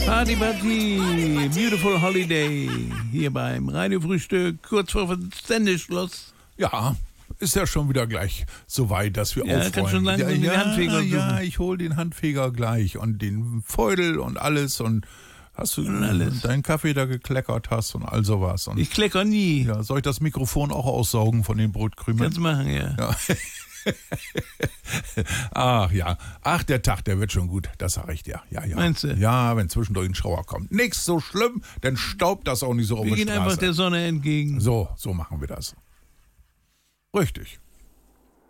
Party, Party, Beautiful Holiday. Hier beim Radiofrühstück, kurz vor Sendeschluss. Ja, ist ja schon wieder gleich so weit, dass wir aufräumen. Kannst schon langsam den Handfeger suchen. Ja, ich hol den Handfeger gleich und den Feudel und alles und hast du deinen Kaffee da gekleckert hast und all sowas. Und ich klecker nie. Ja, soll ich das Mikrofon auch aussaugen von den Brotkrümeln? Kannst machen, ja. Ach ja, der Tag, der wird schon gut, das sag ich dir. Ja. Meinst du? Ja, wenn zwischendurch ein Schauer kommt. Nichts so schlimm, dann staubt das auch nicht so auf der Straße. Wir gehen einfach der Sonne entgegen. So machen wir das. Richtig.